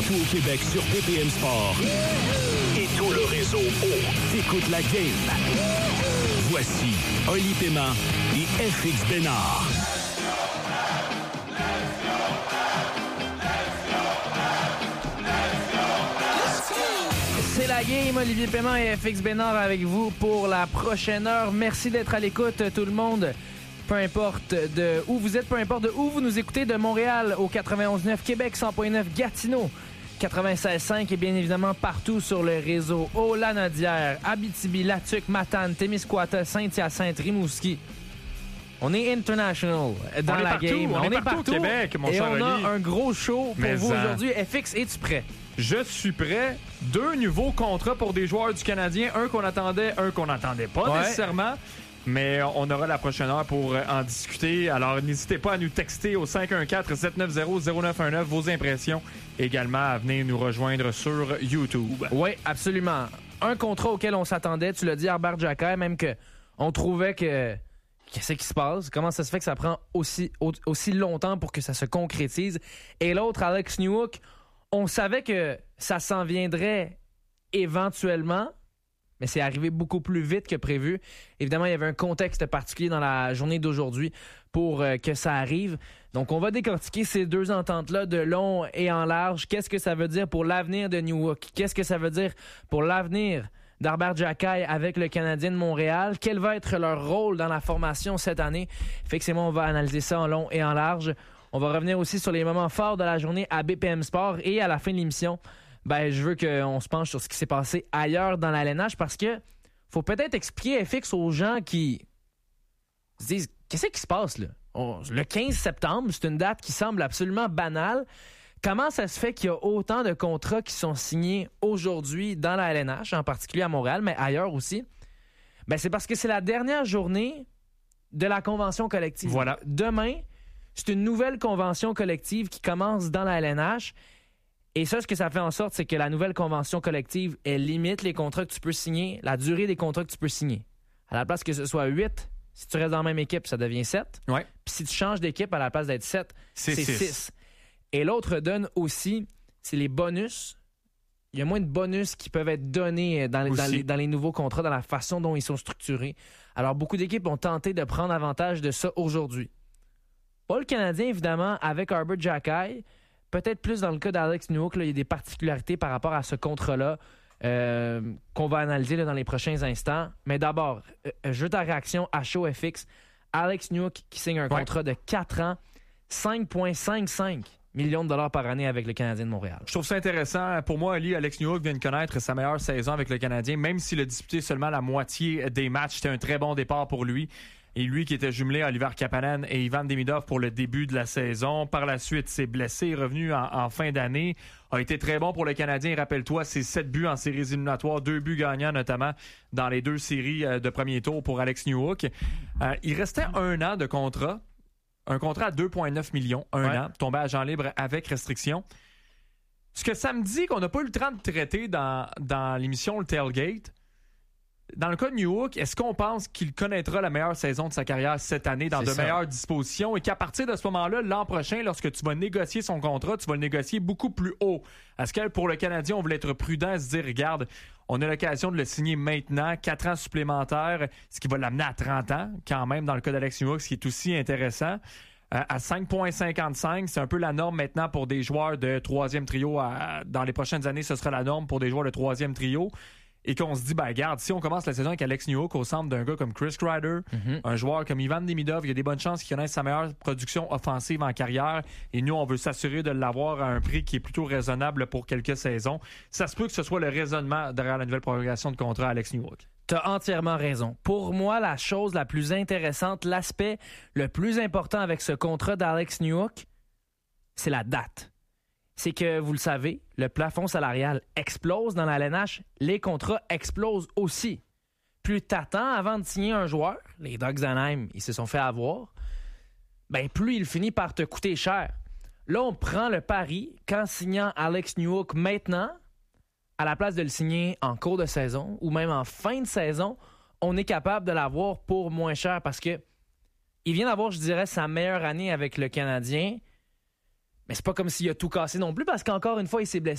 partout au Québec sur BPM Sport et tout le réseau T'écoutes la game. Voici Oli Paiement et FX Bénard. C'est la game, Olivier Paiement et FX Bénard avec vous pour la prochaine heure. Merci d'être à l'écoute, tout le monde. Peu importe de où vous êtes, peu importe de où vous nous écoutez, de Montréal au 91.9, Québec 100.9, Gatineau 96.5 et bien évidemment partout sur le réseau Haut-Lanaudière, Abitibi, Latuc, Matane, Témiscouata, Saint-Hyacinthe, Rimouski. On est international dans la game. On est partout au Québec, mon cher Oli. Et on a un gros show pour vous aujourd'hui. FX, es-tu prêt? Je suis prêt. 2 nouveaux contrats pour des joueurs du Canadien. Un qu'on attendait pas nécessairement. Mais on aura la prochaine heure pour en discuter. Alors, n'hésitez pas à nous texter au 514-790-0919 vos impressions. Également, à venir nous rejoindre sur YouTube. Oui, absolument. Un contrat auquel on s'attendait, tu l'as dit, Arber Xhekaj, même qu'on trouvait que... Qu'est-ce qui se passe? Comment ça se fait que ça prend aussi longtemps pour que ça se concrétise? Et l'autre, Alex Newhook, on savait que ça s'en viendrait éventuellement, mais c'est arrivé beaucoup plus vite que prévu. Évidemment, il y avait un contexte particulier dans la journée d'aujourd'hui pour que ça arrive. Donc, on va décortiquer ces deux ententes-là de long et en large. Qu'est-ce que ça veut dire pour l'avenir de Newhook? Qu'est-ce que ça veut dire pour l'avenir d'Arber Xhekaj avec le Canadien de Montréal? Quel va être leur rôle dans la formation cette année? Effectivement, on va analyser ça en long et en large. On va revenir aussi sur les moments forts de la journée à BPM Sport et à la fin de l'émission, je veux qu'on se penche sur ce qui s'est passé ailleurs dans la LNH parce que faut peut-être expliquer FX aux gens qui se disent qu'est-ce qui se passe là? Le 15 septembre, c'est une date qui semble absolument banale. Comment ça se fait qu'il y a autant de contrats qui sont signés aujourd'hui dans la LNH, en particulier à Montréal, mais ailleurs aussi? C'est parce que c'est la dernière journée de la convention collective. Voilà. Demain, c'est une nouvelle convention collective qui commence dans la LNH. Et ça, ce que ça fait en sorte, c'est que la nouvelle convention collective, elle limite les contrats que tu peux signer, la durée des contrats que tu peux signer. À la place que ce soit 8, si tu restes dans la même équipe, ça devient 7. Ouais. Puis si tu changes d'équipe, à la place d'être 7, c'est 6. Et l'autre donne aussi, c'est les bonus. Il y a moins de bonus qui peuvent être donnés dans les nouveaux contrats, dans la façon dont ils sont structurés. Alors, beaucoup d'équipes ont tenté de prendre avantage de ça aujourd'hui. Pas le Canadien, évidemment, avec Arber Xhekaj. Peut-être plus dans le cas d'Alex Newhook, il y a des particularités par rapport à ce contrat-là qu'on va analyser là, dans les prochains instants. Mais d'abord, je veux ta réaction à chaud FX. Alex Newhook qui signe un contrat de 4 ans, 5,55 millions de dollars par année avec le Canadien de Montréal. Je trouve ça intéressant. Pour moi, Alex Newhook vient de connaître sa meilleure saison avec le Canadien, même s'il a disputé seulement la moitié des matchs. C'était un très bon départ pour lui. Et lui qui était jumelé à Oliver Kapanen et Ivan Demidov pour le début de la saison. Par la suite, s'est blessé, est revenu en fin d'année. A été très bon pour le Canadien. Rappelle-toi, c'est 7 buts en séries éliminatoires, 2 buts gagnants notamment dans les 2 séries de premier tour pour Alex Newhook. Il restait 1 an de contrat. Un contrat à 2,9 millions, un an, tombé à agent libre avec restriction. Ce que ça me dit qu'on n'a pas eu le temps de traiter dans l'émission Le Tailgate, dans le cas de Newhook, est-ce qu'on pense qu'il connaîtra la meilleure saison de sa carrière cette année dans meilleures dispositions et qu'à partir de ce moment-là, l'an prochain, lorsque tu vas négocier son contrat, tu vas le négocier beaucoup plus haut? Est-ce que pour le Canadien, on voulait être prudent et se dire, regarde, on a l'occasion de le signer maintenant, 4 ans supplémentaires, ce qui va l'amener à 30 ans, quand même, dans le cas d'Alex Newhook, ce qui est aussi intéressant. À 5,55, c'est un peu la norme maintenant pour des joueurs de 3e trio. Dans les prochaines années, ce sera la norme pour des joueurs de 3e trio. Et qu'on se dit, regarde, si on commence la saison avec Alex Newhook au centre d'un gars comme Chris Kreider, un joueur comme Ivan Demidov, il y a des bonnes chances qu'il connaisse sa meilleure production offensive en carrière. Et nous, on veut s'assurer de l'avoir à un prix qui est plutôt raisonnable pour quelques saisons. Ça se peut que ce soit le raisonnement derrière la nouvelle prolongation de contrat à Alex Newhook. T'as entièrement raison. Pour moi, la chose la plus intéressante, l'aspect le plus important avec ce contrat d'Alex Newhook, c'est la date. C'est que, vous le savez, le plafond salarial explose dans la LNH, les contrats explosent aussi. Plus t'attends avant de signer un joueur, les Ducks d'Anaheim, ils se sont fait avoir, plus il finit par te coûter cher. Là, on prend le pari qu'en signant Alex Newhook maintenant, à la place de le signer en cours de saison ou même en fin de saison, on est capable de l'avoir pour moins cher parce que il vient d'avoir, je dirais, sa meilleure année avec le Canadien. Mais c'est pas comme s'il a tout cassé non plus parce qu'encore une fois, il s'est blessé.